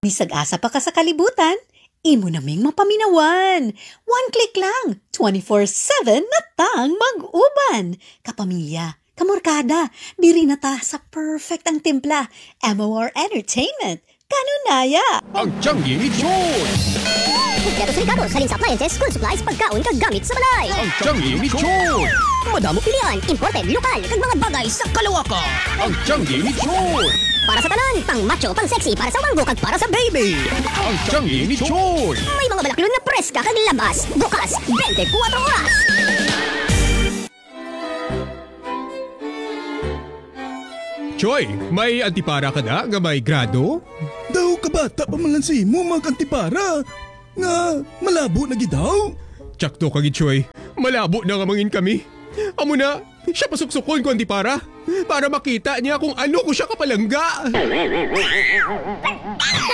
Bisag asa pa ka sa kalibutan, imo naming mapaminawan. One click lang, 24/7 na tang mag-uban. Kapamilya, kamorkada, diri na ta sa perfect ang timpla. MOR Entertainment, kanunaya. Ang Changi ni George! Kompleto sa Ricardo, saling sa appliances, school supplies, pagkaon, kagamit sa balay. Ang Changi ni George! Madamo pilihan, imported, lokal, kag mga bagay sa kalawakan. Ang Changi ni George! Para sa tanan, pang macho, pang sexy, para sa wanggo, kag para sa baby. Ang Changi ni George! May mga balaklon na preska kag labas, bukas, 24 oras. Choy, may antipara ka na nga may grado? Daw kabata pa man lang si mo mag-antipara. Nga malabo na gidaw. Tsakto kagi Choy, malabo na nga mangin kami. Amo na, siya pasuksukon ko antipara para makita niya kung ano ko siya kapalangga.